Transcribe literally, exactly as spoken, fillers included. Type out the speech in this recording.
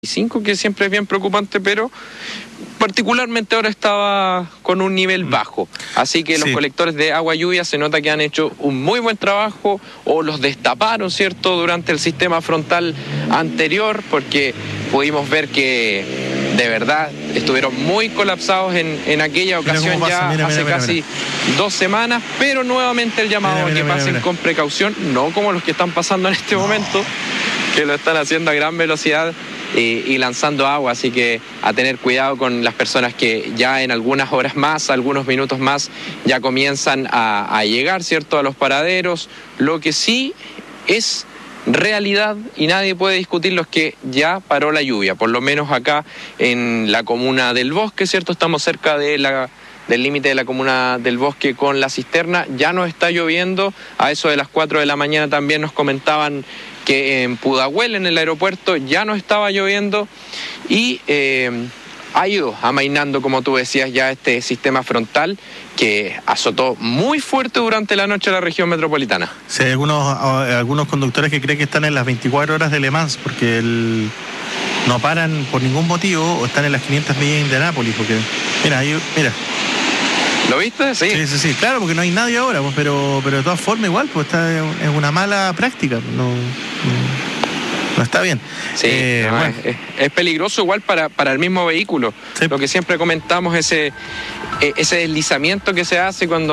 cinco, que siempre es bien preocupante, pero particularmente ahora estaba con un nivel bajo. Así que los Sí. colectores de agua lluvia se nota que han hecho un muy buen trabajo, o los destaparon, ¿cierto?, durante el sistema frontal anterior, porque pudimos ver que de verdad estuvieron muy colapsados en, en aquella ocasión. Mira cómo pasa, ya mira, hace mira, casi mira. dos semanas, pero nuevamente el llamado Mira, mira, a que mira, pasen mira. con precaución, no como los que están pasando en este No. momento, que lo están haciendo a gran velocidad y, y lanzando agua. Así que a tener cuidado con las personas que ya en algunas horas más, algunos minutos más, ya comienzan a, a llegar, ¿cierto?, a los paraderos. Lo que sí es realidad y nadie puede discutirlo es que ya paró la lluvia, por lo menos acá en la comuna del Bosque, ¿cierto? Estamos cerca de la del límite de la comuna del Bosque con La Cisterna. Ya no está lloviendo. A eso de las cuatro de la mañana también nos comentaban que en Pudahuel, en el aeropuerto, ya no estaba lloviendo y eh, ha ido amainando, como tú decías, ya este sistema frontal que azotó muy fuerte durante la noche a la región metropolitana. Sí, hay algunos, algunos conductores que creen que están en las veinticuatro horas de Le Mans, porque el, no paran por ningún motivo, o están en las quinientas millas de Indianápolis, porque, mira, ahí, mira. ¿Lo viste? Sí. Sí, sí, sí, claro, porque no hay nadie ahora, pues, pero, pero de todas formas igual, pues está es una mala práctica, no, no, no está bien. Sí, Eh, no, bueno. es, es peligroso igual para, para el mismo vehículo. Sí. Lo que siempre comentamos, ese, ese deslizamiento que se hace cuando